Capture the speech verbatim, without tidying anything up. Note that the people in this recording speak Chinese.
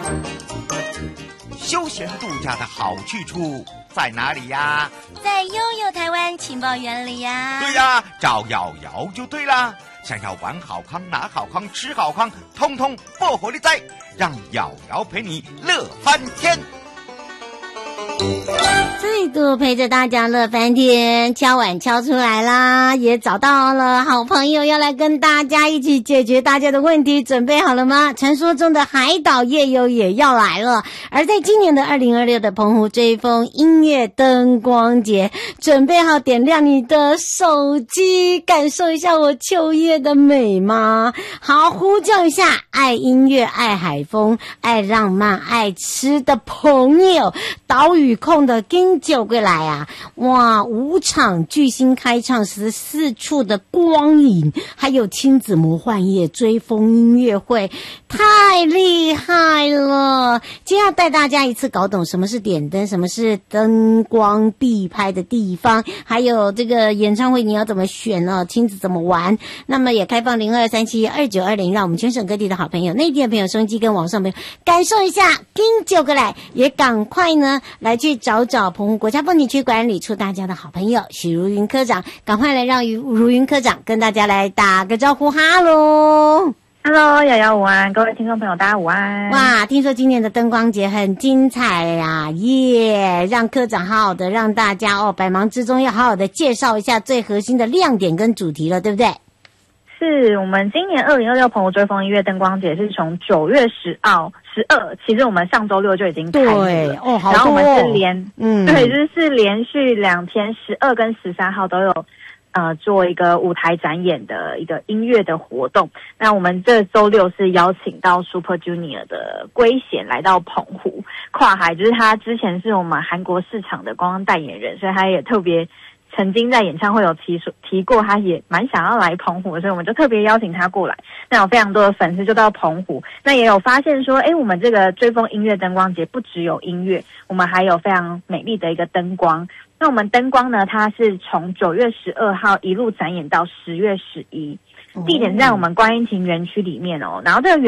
休闲度假的好去处在哪里呀？ 在悠悠台湾情报园里呀。 对呀，找瑶瑶就对啦。想要玩好康、拿好康、吃好康，通通不活力在，让瑶瑶陪你乐翻天。 再度陪着大家乐翻天，敲碗敲出来啦，也找到了好朋友要来跟大家一起解决大家的问题，准备好了吗？传说中的海岛夜游也要来了，而在今年的二零二六的澎湖追风音乐灯光节，准备好点亮你的手机，感受一下我秋叶的美吗？好，呼叫一下爱音乐、爱海风、爱浪漫、爱吃的朋友，岛屿控的跟酒过来啊！哇，五场巨星开唱，十四处的光影，还有亲子魔幻夜追风音乐会，太厉害了！今天要带大家一次搞懂什么是点灯，什么是灯光必拍的地方，还有这个演唱会你要怎么选呢？亲子怎么玩？那么也开放零二三七二九二零，让我们全省各地的好朋友、内地的朋友、收音机跟网上朋友感受一下跟酒过来，也赶快呢来去找找澎湖国家风景区管理处大家的好朋友许如云科长，赶快来让如云科长跟大家来打个招呼。哈喽 Hello， 瑶瑶午安，各位听众朋友，大家午安。 哇，听说今年的灯光节很精彩呀，耶！让科长好好的让大家哦，百忙之中要好好的介绍一下最核心的亮点跟主题了，对不对？ 是我们今年二零二六澎湖追风音乐灯光节是从九月十号、十二，其实我们上周六就已经开始了， 哦，好多哦。 然后我们是连， 嗯， 对，就是连续两天，十二跟十三号都有。呃，做一个舞台展演的一个音乐的活动。那我们这周六是邀请到 Super Junior 的圭贤来到澎湖跨海，就是他之前是我们韩国市场的观光代言人，所以他也特别曾经在演唱会有提提过，他也蛮想要来澎湖，所以我们就特别邀请他过来。那有非常多的粉丝就到澎湖，那也有发现说，哎，我们这个追风音乐灯光节不只有音乐，我们还有非常美丽的一个灯光。那我们灯光呢，它是从九月十二号一路展演到十月十一，地点在我们观音亭园区里面哦。然后这个园